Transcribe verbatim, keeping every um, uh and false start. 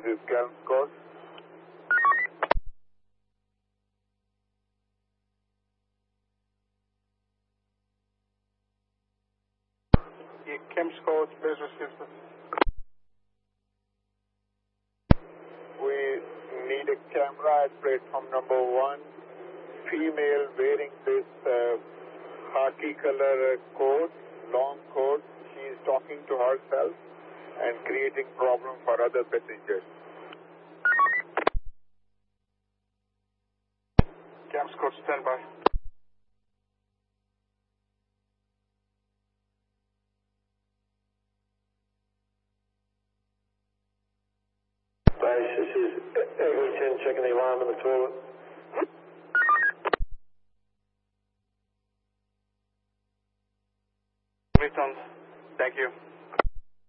is Kelm Scott. Kelm Scott, please receive this. We need a camera at platform number one. Female wearing this uh, khaki color uh, coat, long coat. She is talking to herself and creating problem for other passengers. Kelm Scott, stand by. Base, this is Eagle ten checking the alarm in the toilet. Returned. Thank you.